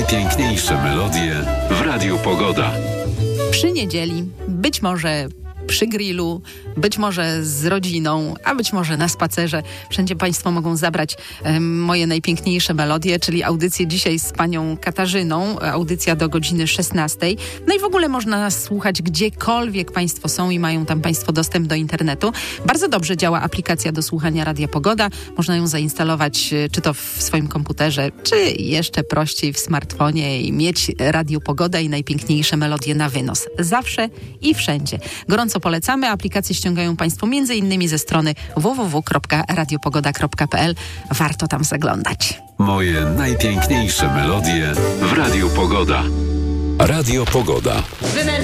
najpiękniejsze melodie w Radiu Pogoda. Przy niedzieli, być może przy grillu, być może z rodziną, a być może na spacerze. Wszędzie Państwo mogą zabrać moje najpiękniejsze melodie, czyli audycję dzisiaj z panią Katarzyną, audycja do godziny 16. No i w ogóle można nas słuchać gdziekolwiek Państwo są i mają tam Państwo dostęp do internetu. Bardzo dobrze działa aplikacja do słuchania Radia Pogoda. Można ją zainstalować czy to w swoim komputerze, czy jeszcze prościej w smartfonie i mieć Radio Pogoda i najpiękniejsze melodie na wynos. Zawsze i wszędzie. Gorąco polecamy. Aplikację ściągają Państwo m.in. ze strony www.radiopogoda.pl. Warto tam zaglądać. Moje najpiękniejsze melodie w Radiu Pogoda. Radio Pogoda.